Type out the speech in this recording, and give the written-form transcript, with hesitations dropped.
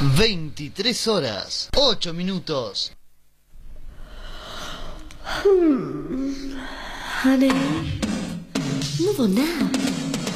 23 horas, 8 minutos. Honey, move on now.